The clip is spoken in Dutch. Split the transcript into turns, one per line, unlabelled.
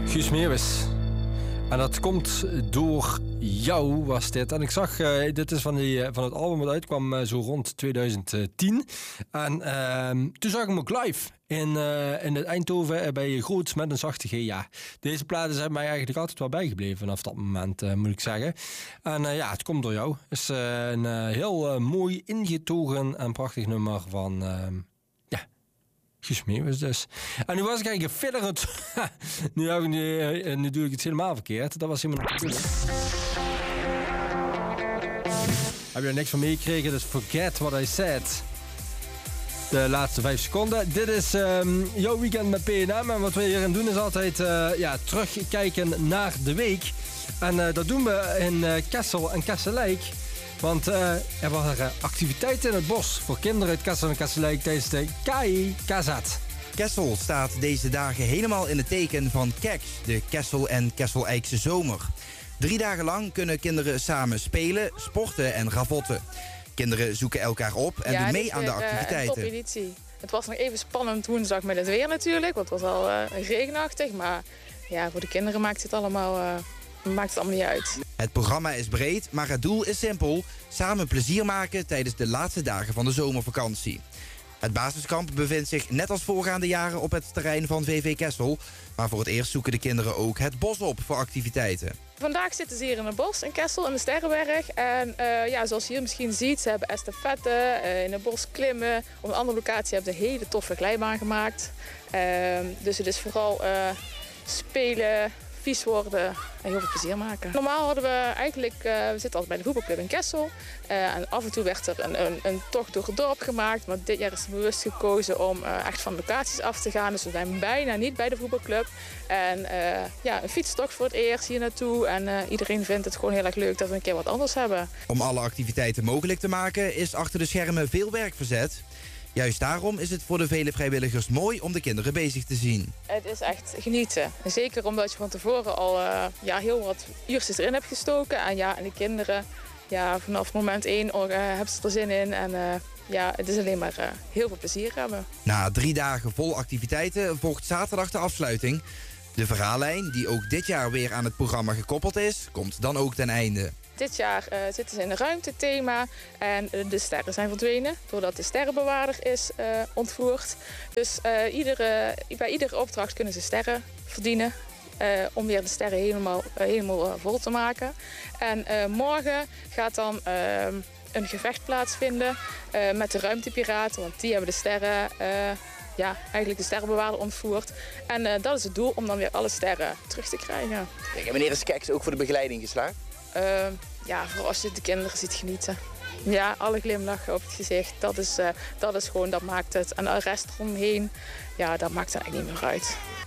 Guus Meeuwis. En dat komt door jou, was dit. En ik zag, dit is van het album dat uitkwam zo rond 2010. En toen zag ik hem ook live in het Eindhoven bij Groots met een zachte G. Ja, deze platen zijn mij eigenlijk altijd wel bijgebleven vanaf dat moment, moet ik zeggen. En het komt door jou. Het is een heel mooi ingetogen en prachtig nummer van... Guus Meeuwis dus. En nu was ik eigenlijk verder het... nu doe ik het helemaal verkeerd. Dat was helemaal niet goed. Heb je er niks van meegekregen? Dus forget what I said. De laatste 5 seconden. Dit is jouw weekend met PNM. En wat we hier gaan doen is altijd terugkijken naar de week. En dat doen we in Kessel en Kesselijk. Want er waren activiteiten in het bos voor kinderen uit Kessel en Kesselijk tijdens de KI-Kazat.
Kessel staat deze dagen helemaal in het teken van KEX, de Kessel en Kessel-Eikse zomer. 3 dagen lang kunnen kinderen samen spelen, sporten en ravotten. Kinderen zoeken elkaar op en doen mee aan de activiteiten.
Een topeditie. Het was nog even spannend woensdag met het weer natuurlijk, want het was al regenachtig. Maar ja, voor de kinderen maakt het allemaal niet uit.
Het programma is breed, maar het doel is simpel. Samen plezier maken tijdens de laatste dagen van de zomervakantie. Het basiskamp bevindt zich net als voorgaande jaren op het terrein van VV Kessel. Maar voor het eerst zoeken de kinderen ook het bos op voor activiteiten.
Vandaag zitten ze hier in het bos in Kessel in de Sterrenberg. En zoals je hier misschien ziet, ze hebben estafette, in het bos klimmen. Op een andere locatie hebben ze een hele toffe glijbaan gemaakt. Dus het is vooral spelen, vies worden en heel veel plezier maken. Normaal hadden we eigenlijk, we zitten altijd bij de voetbalclub in Kessel. En af en toe werd er een tocht door het dorp gemaakt. Maar dit jaar is er bewust gekozen om echt van locaties af te gaan. Dus we zijn bijna niet bij de voetbalclub. En een fietstocht voor het eerst hier naartoe. En iedereen vindt het gewoon heel erg leuk dat we een keer wat anders hebben.
Om alle activiteiten mogelijk te maken is achter de schermen veel werk verzet. Juist daarom is het voor de vele vrijwilligers mooi om de kinderen bezig te zien.
Het is echt genieten. Zeker omdat je van tevoren al heel wat uurtjes erin hebt gestoken. En de kinderen, vanaf moment 1 hebben ze er zin in. En het is alleen maar heel veel plezier hebben.
Na 3 dagen vol activiteiten volgt zaterdag de afsluiting. De verhaallijn, die ook dit jaar weer aan het programma gekoppeld is, komt dan ook ten einde.
Dit jaar zitten ze in een ruimtethema en de sterren zijn verdwenen doordat de sterrenbewaarder is ontvoerd. Dus bij iedere opdracht kunnen ze sterren verdienen om weer de sterren helemaal vol te maken. En morgen gaat dan een gevecht plaatsvinden met de ruimtepiraten, want die hebben de sterren... eigenlijk de sterrenbewaarder ontvoerd. En dat is het doel, om dan weer alle sterren terug te krijgen.
Kijk, en wanneer is KEX ook voor de begeleiding geslaagd?
Vooral als je de kinderen ziet genieten. Ja, alle glimlachen op het gezicht. Dat maakt het. En de rest eromheen, dat maakt er eigenlijk niet meer uit.